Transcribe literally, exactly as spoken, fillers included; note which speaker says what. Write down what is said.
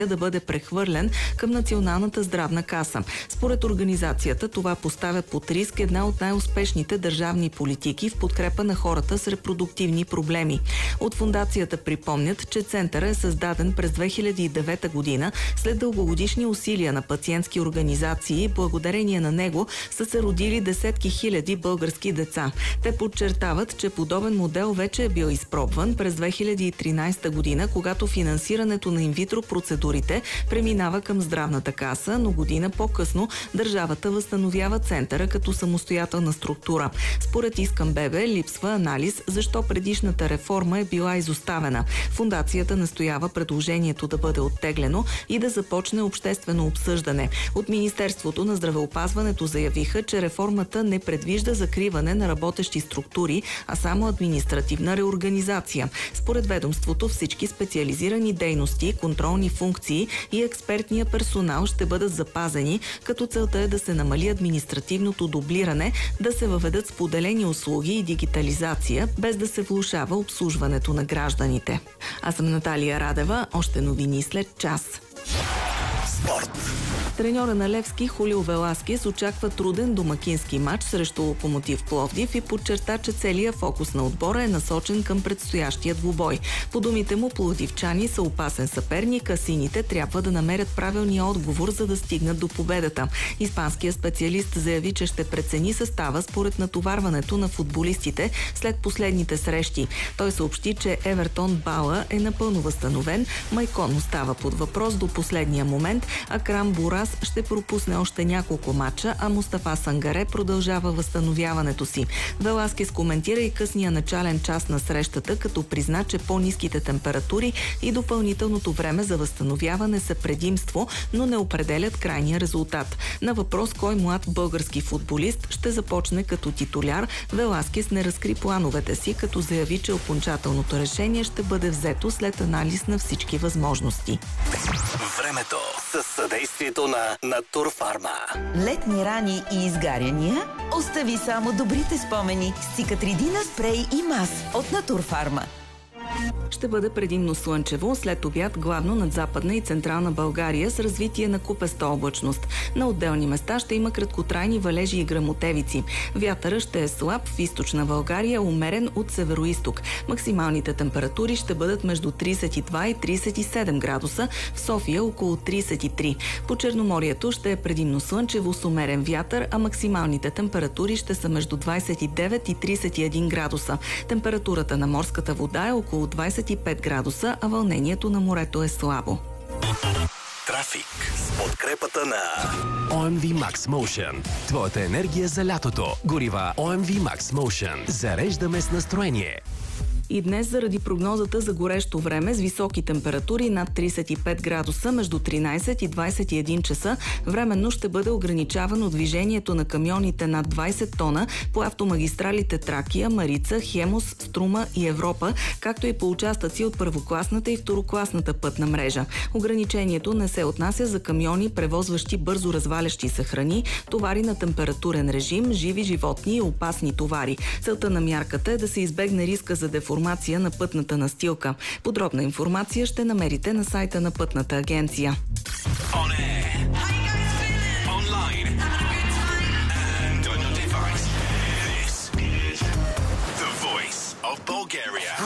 Speaker 1: да бъде прехвърлен към Националната здравна каса. Според организацията това поставя под риск една от най-успешните държавни политики в подкрепа на хората с репродуктивни проблеми. От фондацията припомнят, че центърът е създаден през две хиляди и девета година след дългогодишни усилия на пациентски организации. Благодарение на него са се родили десетки хиляди български деца. Те подчертават, че подобен модел вече е бил изпробван през две хиляди и тринадесета година, когато финансирането на инвитро процедурите преминава към здравната каса, но година по-късно държавата възстановява центъра като самостоятелна структура. Според Искам ББ липсва анализ защо предишната реформа е била изоставена. Фондацията настоява предложението да бъде оттеглено и да започне обществено обсъждане. От Министерството на здравеопазването заявиха, че реформата не предвижда закриване на работещи структури, а само административна реорганизация. Според ведомството всички специализирани дейности, контролни функции и експертния персонал ще бъдат запазени, като целта е да се намали административното дублиране, да се въведат споделени услуги и дигитализация, без да се влошава обслужването на гражданите. Аз съм Наталия Радева, още новини след час.
Speaker 2: Спорт.
Speaker 1: Треньора на Левски Хулио Веласкес очаква труден домакински матч срещу Локомотив Пловдив и подчерта, че целият фокус на отбора е насочен към предстоящия двубой. По думите му, пловдивчани са опасен съперник, а сините трябва да намерят правилния отговор, за да стигнат до победата. Испанският специалист заяви, че ще прецени състава според натоварването на футболистите след последните срещи. Той съобщи, че Евертон Бала е напълно възстановен, Майкон остава под въпрос до последния момент, а Крам Бурас ще пропусне още няколко матча, а Мустафа Сангаре продължава възстановяването си. Веласкес коментира и късния начален час на срещата, като призна, че по-ниските температури и допълнителното време за възстановяване са предимство, но не определят крайния резултат. На въпрос кой млад български футболист ще започне като титуляр, Веласкес не разкри плановете си, като заяви, че окончателното решение ще бъде взето след анализ на всички възможности.
Speaker 2: Времето със съдействието на Натурфарма.
Speaker 3: Летни рани и изгаряния? Остави само добрите спомени с Цикатридина спрей и мас от Натурфарма.
Speaker 1: Ще бъде предимно слънчево, след обяд главно над Западна и Централна България с развитие на купеста облачност. На отделни места ще има краткотрайни валежи и гръмотевици. Вятъра ще е слаб, в източна България умерен от североизток. Максималните температури ще бъдат между тридесет и два и тридесет и седем градуса, в София около тридесет и три. По Черноморието ще е предимно слънчево с умерен вятър, а максималните температури ще са между двадесет и девет и тридесет и един градуса. Температурата на морската вода е около двадесет и пет градуса, а вълнението на морето е слабо.
Speaker 2: Трафик с подкрепата на
Speaker 4: О Ем Ви Max Motion. Твоята енергия за лятото. Горива О Ем Ви Max Motion. Зареждаме с настроение.
Speaker 1: И днес заради прогнозата за горещо време с високи температури над тридесет и пет градуса между тринадесет и двадесет и един часа временно ще бъде ограничавано движението на камионите над двадесет тона по автомагистралите Тракия, Марица, Хемус, Струма и Европа, както и по участъци от първокласната и второкласната пътна мрежа. Ограничението не се отнася за камиони, превозващи бързо развалящи се храни, товари на температурен режим, живи животни и опасни товари. Целта на мярката е да се избегне риска за деформация на пътната настилка. Подробна информация ще намерите на сайта на Пътната агенция.